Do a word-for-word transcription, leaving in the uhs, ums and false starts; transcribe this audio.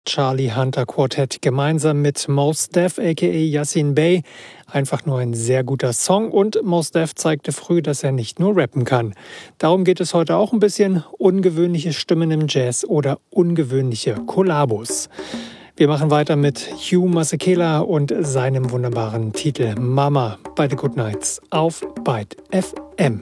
Charlie Hunter Quartet gemeinsam mit Mos Def aka Yasiin Bey. Einfach nur ein sehr guter Song und Mos Def zeigte früh, dass er nicht nur rappen kann. Darum geht es heute auch ein bisschen: ungewöhnliche Stimmen im Jazz oder ungewöhnliche Kollabos. Wir machen weiter mit Hugh Masekela und seinem wunderbaren Titel Mama bei The Goodnights auf Byte F M.